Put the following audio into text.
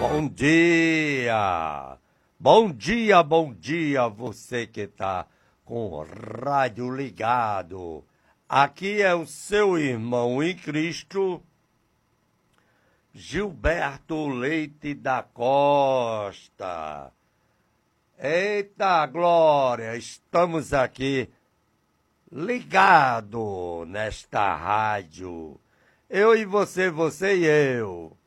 Bom dia! Bom dia, você que tá com o rádio ligado. Aqui é o seu irmão em Cristo, Gilberto Leite da Costa. Eita glória, estamos aqui ligado nesta rádio. Eu e você e eu.